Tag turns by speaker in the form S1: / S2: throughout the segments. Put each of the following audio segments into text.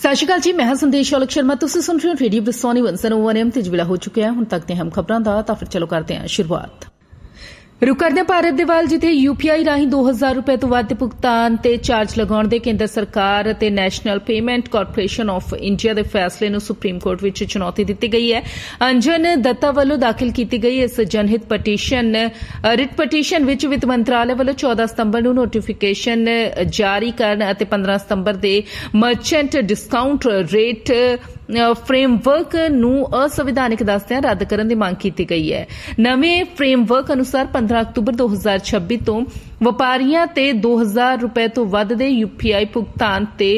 S1: ਸਤਿ ਸ਼੍ਰੀ ਅਕਾਲ ਜੀ, ਮੈਂ ਹਾਂ ਸੰਦੇਸ਼ ਔਲਖ ਸ਼ਰਮਾ। ਤੁਸੀਂ ਸੁਣ ਰਹੇ ਹੋ ਰੇਡੀਓ ਬ੍ਰਿਸਟੋਨੀ 101 ਤੇ ਵੇਲਾ ਹੋ ਚੁੱਕਿਆ ਹੁਣ ਤੱਕ ਦੀਆਂ ਅਹਿਮ ਖਬਰਾਂ ਦਾ। ਤਾਂ ਫਿਰ ਚਲੋ ਕਰਦੇ ਹਾਂ ਸ਼ੁਰੂਆਤ। ਰੁਕ ਕਰਦੇ ਹਾਂ ਭਾਰਤ ਦੇ ਵੱਲ, ਜਿੱਥੇ UPI ਰਾਹੀਂ 2000 ਰੁਪਏ ਤੋਂ ਵੱਧ ਦੇ ਭੁਗਤਾਨ ਤੇ ਚਾਰਜ ਲਗਾਉਣ ਦੇ ਕੇਂਦਰ ਸਰਕਾਰ ਅਤੇ national payment corporation of India ਦੇ ਫੈਸਲੇ ਨੂੰ ਸੁਪਰੀਮ ਕੋਰਟ ਵਿੱਚ ਚੁਣੌਤੀ ਦਿੱਤੀ ਗਈ ਹੈ। ਅੰਜਨ ਦੱਤਾ ਵੱਲੋਂ ਦਾਖਲ ਕੀਤੀ ਗਈ ਇਸ ਜਨਹਿਤ ਰਿਟ ਪਟੀਸ਼ਨ ਵਿੱਚ ਵਿੱਤ ਮੰਤਰਾਲੇ ਵੱਲੋਂ 14 ਸਤੰਬਰ ਨੂੰ ਨੋਟੀਫਿਕੇਸ਼ਨ ਜਾਰੀ ਕਰਨ ਅਤੇ 15 ਸਤੰਬਰ ਦੇ ਮਰਚੈਂਟ ਡਿਸਕਾਊਂਟ ਰੇਟ ਫਰੇਮਵਰਕ ਨੂੰ ਅਸੰਵਿਧਾਨਿਕ ਦੱਸਦਿਆਂ ਰੱਦ ਕਰਨ ਦੀ ਮੰਗ ਕੀਤੀ ਗਈ ਹੈ। ਨਵੇਂ ਫਰੇਮਵਰਕ ਅਨੁਸਾਰ 15 ਅਕਤੂਬਰ 2026 ਤੋਂ ਵਪਾਰੀਆਂ ਤੇ 2000 ਰੁਪਏ ਤੋਂ ਵੱਧ ਦੇ UPI ਭੁਗਤਾਨ ਤੇ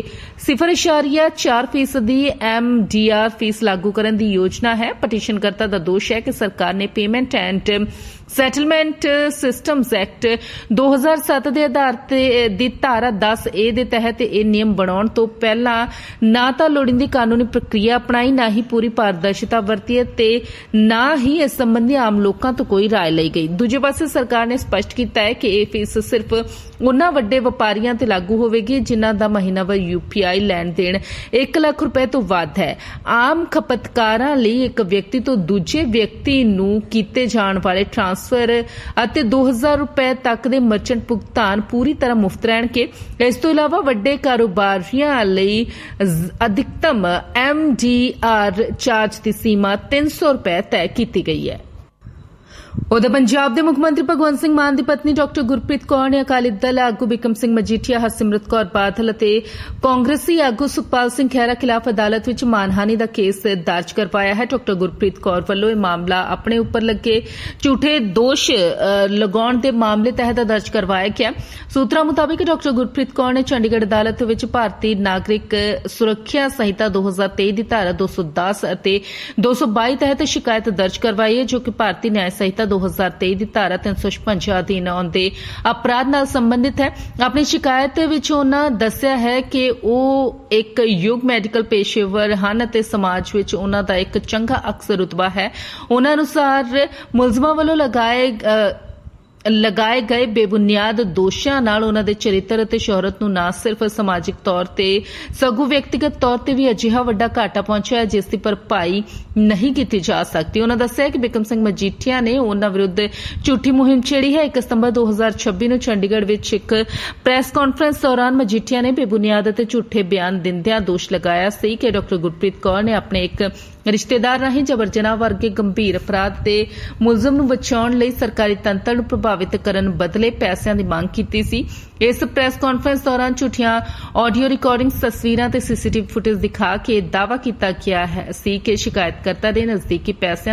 S1: 0.4% ਦੀ MDR ਫੀਸ ਲਾਗੂ ਕਰਨ ਦੀ ਯੋਜਨਾ ਹੈ। ਪਟੀਸ਼ਨਕਰਤਾ ਦਾ ਦੋਸ਼ ਹੈ ਕਿ ਸਰਕਾਰ ਨੇ payment and settlement systems act 2007 ਦੇ ਆਧਾਰ ਤੇ ਦੀ ਧਾਰਾ 10A ਦੇ ਤਹਿਤ ਇਹ ਨਿਯਮ ਬਣਾਉਣ ਤੋਂ ਪਹਿਲਾਂ ਨਾ ਤਾਂ ਲੋੜੀਂਦੀ ਕਾਨੂੰਨੀ ਪ੍ਰਕਿਰਿਆ ਅਪਣਾਈ, ਨਾ ਹੀ ਪੂਰੀ ਪਾਰਦਰਸ਼ਤਾ ਵਰਤੀ ਤੇ ਨਾ ਹੀ ਇਸ ਸੰਬੰਧੀ ਆਮ ਲੋਕਾਂ ਤੋਂ ਕੋਈ ਰਾਏ ਲਈ ਗਈ। ਦੂਜੇ ਪਾਸੇ ਸਰਕਾਰ ਨੇ ਸਪਸ਼ਟ ਕੀਤਾ ਹੈ ਕਿ ਇਹ ਫੀਸ ਸਿਰਫ ਉਨ੍ਹਾਂ ਵੱਡੇ ਵਪਾਰੀਆਂ ਤੇ ਲਾਗੂ ਹੋਵੇਗੀ ਜਿਨ੍ਹਾਂ ਦਾ ਮਹੀਨਾਵਾਰ UPI ਲੈਣ ਦੇਣ 1 ਲੱਖ ਰੁਪਏ ਤੋਂ ਵੱਧ ਹੈ। ਆਮ ਖਪਤਕਾਰਾਂ ਲਈ ਇੱਕ ਵਿਅਕਤੀ ਤੋਂ ਦੂਜੇ ਵਿਅਕਤੀ ਨੂੰ ਕੀਤੇ ਜਾਣ ਵਾਲੇ ਟ੍ਰਾਂਸਫਰ ਅਤੇ 2000 ਰੁਪਏ ਤੱਕ ਦੇ ਮਰਚੈਂਟ ਭੁਗਤਾਨ ਪੂਰੀ ਤਰ੍ਹਾਂ ਮੁਫਤ ਰਹਿਣਗੇ। ਇਸ ਤੋਂ ਇਲਾਵਾ ਵੱਡੇ ਕਾਰੋਬਾਰੀਆਂ ਲਈ ਅਧਿਕਤਮ MDR ਚਾਰਜ ਦੀ ਸੀਮਾ 300 ਰੁਪਏ ਤੈਅ ਕੀਤੀ ਗਈ ਹੈ। ਉਧਰ ਪੰਜਾਬ ਦੇ ਮੁੱਖ ਮੰਤਰੀ ਭਗਵੰਤ ਸਿੰਘ ਮਾਨ ਦੀ ਪਤਨੀ ਡਾਕਟਰ ਗੁਰਪ੍ਰੀਤ ਕੌਰ ਨੇ ਅਕਾਲੀ ਦਲ ਆਗੂ ਬਿਕਰਮ ਸਿੰਘ ਮਜੀਠੀਆ, ਹਰਸਿਮਰਤ ਕੌਰ ਬਾਦਲ ਅਤੇ ਕਾਂਗਰਸੀ ਆਗੂ ਸੁਖਪਾਲ ਸਿੰਘ ਖਹਿਰਾ ਖਿਲਾਫ ਅਦਾਲਤ ਵਿੱਚ ਮਾਨਹਾਨੀ ਦਾ ਕੇਸ ਦਰਜ ਕਰਵਾਇਆ ਹੈ। ਡਾਕਟਰ ਗੁਰਪ੍ਰੀਤ ਕੌਰ ਵੱਲੋਂ ਇਹ ਮਾਮਲਾ ਆਪਣੇ ਉੱਪਰ ਲੱਗੇ ਝੂਠੇ ਦੋਸ਼ ਲਗਾਉਣ ਦੇ ਮਾਮਲੇ ਤਹਿਤ ਦਰਜ ਕਰਵਾਇਆ ਗਿਆ। ਸੂਤਰਾਂ ਮੁਤਾਬਿਕ ਡਾਕਟਰ ਗੁਰਪ੍ਰੀਤ ਕੌਰ ਨੇ ਚੰਡੀਗੜ੍ਹ ਅਦਾਲਤ ਵਿੱਚ ਭਾਰਤੀ ਨਾਗਰਿਕ ਸੁਰੱਖਿਆ ਸੰਹਿਤਾ 2023 ਦੀ ਧਾਰਾ 210 ਅਤੇ 222 ਤਹਿਤ ਸ਼ਿਕਾਇਤ ਦਰਜ ਕਰਵਾਈ ਹੈ, ਜੋ ਕਿ ਭਾਰਤੀ ਨਿਆਂ ਸੰਹਿਤਾ 2023 ਦੀ ਧਾਰਾ 356 ਅਧੀਨ ਆਉਂਦੇ ਅਪਰਾਧ ਨਾਲ ਸੰਬੰਧਿਤ ਹੈ। ਆਪਣੀ ਸ਼ਿਕਾਇਤ ਵਿੱਚ ਉਹਨਾਂ ਦੱਸਿਆ ਹੈ ਕਿ ਉਹ ਇੱਕ ਯੋਗ ਮੈਡੀਕਲ ਪੇਸ਼ੇਵਰ ਹਨ ਅਤੇ ਸਮਾਜ ਵਿੱਚ ਉਹਨਾਂ ਦਾ ਇੱਕ ਚੰਗਾ ਅਕਸ ਰੁਤਬਾ ਹੈ। ਉਹਨਾਂ ਅਨੁਸਾਰ ਮੁਲਜ਼ਮਾਂ ਵੱਲੋਂ ਲਗਾਏ ਗਏ ਬੇਬੁਨਿਆਦ ਦੋਸ਼ਾਂ ਨਾਲ ਉਹਨਾਂ ਦੇ ਚਰਿੱਤਰ ਅਤੇ ਸ਼ੋਹਰਤ ਨੂੰ ਨਾ ਸਿਰਫ ਸਮਾਜਿਕ ਤੌਰ ਤੇ ਸਗੋਂ ਵਿਅਕਤੀਗਤ ਤੌਰ ਤੇ ਵੀ ਅਜਿਹਾ ਵੱਡਾ ਘਾਟਾ ਪਹੁੰਚਿਆ ਜਿਸ ਦੀ ਭਰਪਾਈ ਨਹੀਂ ਕੀਤੀ ਜਾ ਸਕਦੀ। ਉਹਨਾਂ ਦੱਸਿਆ ਕਿ ਬਿਕਰਮ ਸਿੰਘ ਮਜੀਠੀਆ ਨੇ ਉਹਨਾਂ ਵਿਰੁੱਧ ਝੂਠੀ ਮੁਹਿੰਮ ਛੇੜੀ ਹੈ। 1 ਸਤੰਬਰ 2026 ਨੂੰ ਚੰਡੀਗੜ੍ਹ ਵਿੱਚ ਇੱਕ ਪ੍ਰੈਸ ਕਾਨਫਰੰਸ ਦੌਰਾਨ ਮਜੀਠੀਆ ਨੇ ਬੇਬੁਨਿਆਦ ਅਤੇ ਝੂਠੇ ਬਿਆਨ ਦਿੰਦਿਆਂ ਦੋਸ਼ ਲਗਾਇਆ ਸੀ ਕਿ ਡਾਕਟਰ ਗੁਰਪ੍ਰੀਤ ਕੌਰ ਨੇ ਆਪਣੇ ਇੱਕ ਰਿਸ਼ਤੇਦਾਰ ਰਾਹੀਂ ਜਬਰ ਜਨਾਹ ਵਰਗੇ ਗੰਭੀਰ ਅਪਰਾਧ ਦੇ ਮੁਲਜ਼ਮ ਨੂੰ ਬਚਾਉਣ ਲਈ ਸਰਕਾਰੀ ਤੰਤਰ ਨੂੰ ਪ੍ਰਭਾਵਿਤ ਕਰਨ ਬਦਲੇ ਪੈਸਿਆਂ ਦੀ ਮੰਗ ਕੀਤੀ ਸੀ। ਇਸ ਪ੍ਰੈਸ ਕਾਨਫਰੰਸ ਦੌਰਾਨ ਝੂਠੀਆਂ ਆਡੀਓ ਰਿਕਾਰਡਿੰਗਸ, ਤਸਵੀਰਾਂ ਤੇ CCTV ਫੁਟੇਜ ਦਿਖਾ ਕੇ ਦਾਅਵਾ ਕੀਤਾ ਗਿਆ ਸੀ ਕਿ ਸ਼ਿਕਾਇਤਕਰਤਾ ਦੇ ਨਜ਼ਦੀਕੀ ਪੈਸਿਆਂ